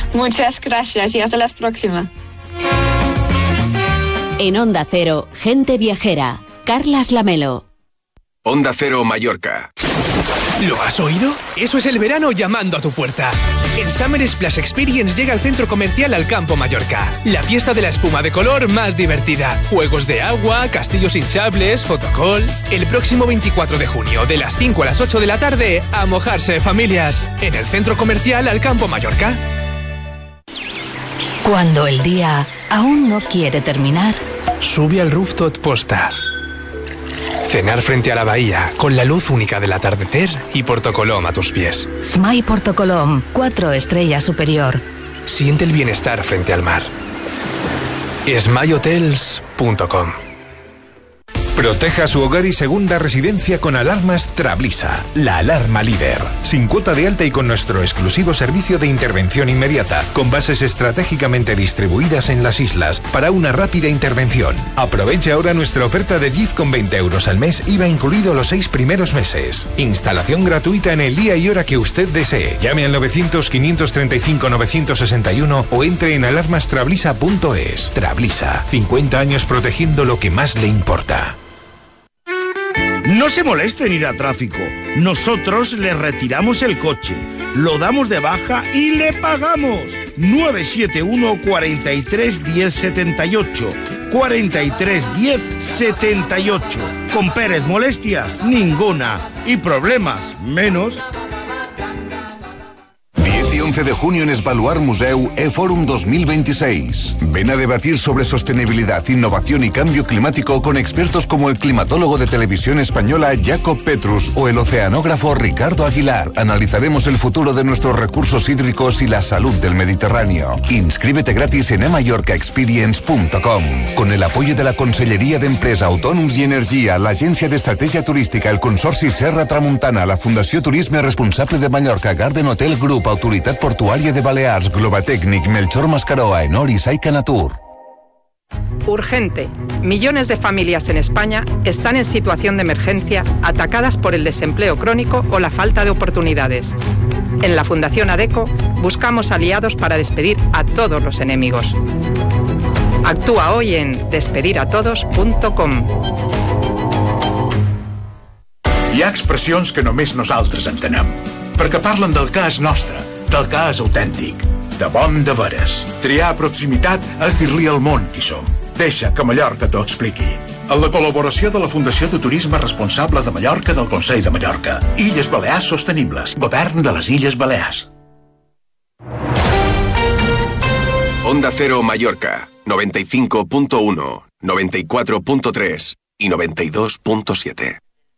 Muchas gracias y hasta la próxima. En Onda Cero, Gente Viajera, Carlas Lamelo. Onda Cero Mallorca. ¿Lo has oído? Eso es el verano llamando a tu puerta. El Summer Splash Experience llega al centro comercial Alcampo Mallorca. La fiesta de la espuma de color más divertida. Juegos de agua, castillos hinchables, fotocall. El próximo 24 de junio, de las 5 a las 8 de la tarde, a mojarse familias. En el centro comercial Alcampo Mallorca. Cuando el día aún no quiere terminar, sube al rooftop Posta. Cenar frente a la bahía, con la luz única del atardecer y Porto Colom a tus pies. Smile Porto Colom, 4 estrellas superior. Siente el bienestar frente al mar. smileHotels.com. Proteja su hogar y segunda residencia con alarmas Trablisa, la alarma líder. Sin cuota de alta y con nuestro exclusivo servicio de intervención inmediata, con bases estratégicamente distribuidas en las islas para una rápida intervención. Aproveche ahora nuestra oferta de 10,20 euros al mes, IVA incluido los 6 primeros meses. Instalación gratuita en el día y hora que usted desee. Llame al 900-535-961 o entre en alarmastrablisa.es. Trablisa, 50 años protegiendo lo que más le importa. No se moleste en ir a tráfico. Nosotros le retiramos el coche, lo damos de baja y le pagamos. 971 43 10 78. 43 10 78. Con Pérez molestias, ninguna. Y problemas, menos. 10 y 11 de junio en Esbaluar Museu eForum 2026. Ven a debatir sobre sostenibilidad, innovación y cambio climático con expertos como el climatólogo de Televisión Española Jacob Petrus o el oceanógrafo Ricardo Aguilar. Analizaremos el futuro de nuestros recursos hídricos y la salud del Mediterráneo. Inscríbete gratis en emallorcaexperience.com. Con el apoyo de la Conselleria d'Empresa, Autònoms i Energia, l'Agència d'Estratègia Turística, el Consorci Serra Tramuntana, la Fundació Turisme Responsable de Mallorca, Garden Hotel Group, Autoritat Portuària de Balears, Globatècnic, Melchor Mascaró, Aenor y Saica Natur. Urgente. Millones de familias en España están en situación de emergencia, atacadas por el desempleo crónico o la falta de oportunidades. En la Fundación ADECO buscamos aliados para despedir a todos los enemigos. Actúa hoy en despediratodos.com. Hi ha expressions que només nosaltres entenem, perquè parlen del que és nostre, del que és autèntic, de bon de veres. Triar proximitat és dir-li al món qui som. Deixa que Mallorca t'ho expliqui. Amb la col·laboració de la Fundació de Turisme Responsable de Mallorca del Consell de Mallorca. Illes Balears Sostenibles. Govern de les Illes Balears. Onda Cero Mallorca, 95.1, 94.3 y 92.7.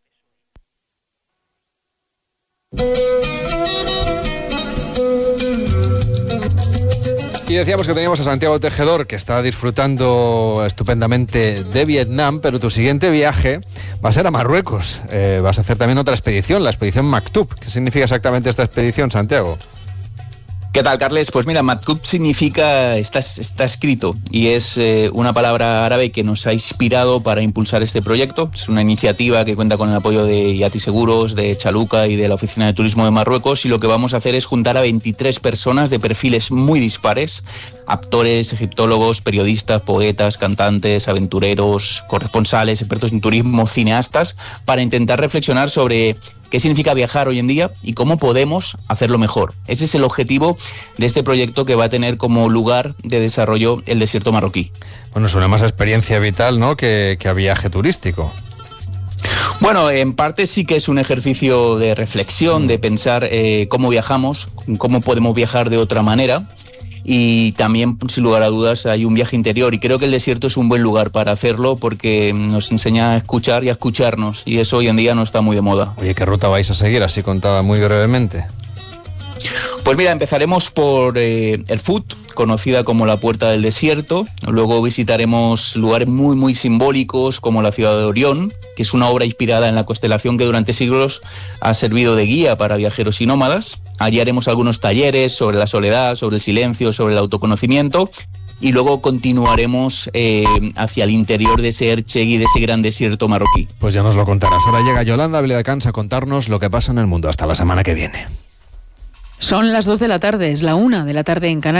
Y decíamos que teníamos a Santiago Tejedor, que está disfrutando estupendamente de Vietnam, pero tu siguiente viaje va a ser a Marruecos. Vas a hacer también otra expedición, la expedición Maktub. ¿Qué significa exactamente esta expedición, Santiago? ¿Qué tal, Carles? Pues mira, Maktub significa, está escrito, y es una palabra árabe que nos ha inspirado para impulsar este proyecto. Es una iniciativa que cuenta con el apoyo de Yati Seguros, de Chaluca y de la Oficina de Turismo de Marruecos, y lo que vamos a hacer es juntar a 23 personas de perfiles muy dispares, actores, egiptólogos, periodistas, poetas, cantantes, aventureros, corresponsales, expertos en turismo, cineastas, para intentar reflexionar sobre qué significa viajar hoy en día y cómo podemos hacerlo mejor. Ese es el objetivo de este proyecto, que va a tener como lugar de desarrollo el desierto marroquí. Bueno, suena más a experiencia vital, ¿no?, que a viaje turístico. Bueno, en parte sí que es un ejercicio de reflexión, de pensar cómo viajamos, cómo podemos viajar de otra manera. Y también, sin lugar a dudas, hay un viaje interior, y creo que el desierto es un buen lugar para hacerlo, porque nos enseña a escuchar y a escucharnos, y eso hoy en día no está muy de moda. Oye, ¿qué ruta vais a seguir, así contada muy brevemente? Pues mira, empezaremos por el Fut, conocida como la Puerta del Desierto. Luego visitaremos lugares muy, muy simbólicos, como la ciudad de Orión, que es una obra inspirada en la constelación que durante siglos ha servido de guía para viajeros y nómadas. Allí haremos algunos talleres sobre la soledad, sobre el silencio, sobre el autoconocimiento. Y luego continuaremos hacia el interior de ese Erchegui, de ese gran desierto marroquí. Pues ya nos lo contarás. Ahora llega Yolanda Viladecans a contarnos lo que pasa en el mundo. Hasta la semana que viene. Son las 2 de la tarde, es la 1 de la tarde en Canarias.